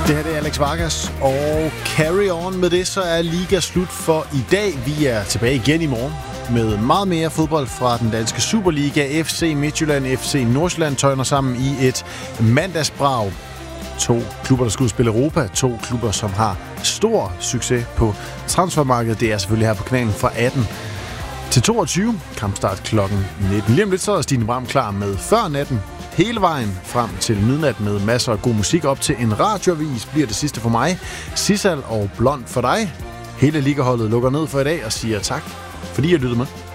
Det her det er Alex Vargas, og carry on med det, så er liga slut for i dag. Vi er tilbage igen i morgen med meget mere fodbold fra den danske Superliga. FC Midtjylland, FC Nordsjælland tøjner sammen i et mandagsbrag. 2 klubber, der skal udspille Europa. 2 klubber, som har stor succes på transfermarkedet. Det er selvfølgelig her på kanalen fra 18 til 22. Kampstart klokken 19. Lige om lidt så er Stine Bram klar med Før Natten. Hele vejen frem til midnat med masser af god musik op til en radioavis bliver det sidste for mig. Sissal og Blond for dig. Hele ligaholdet lukker ned for i dag og siger tak, fordi I lyttede med.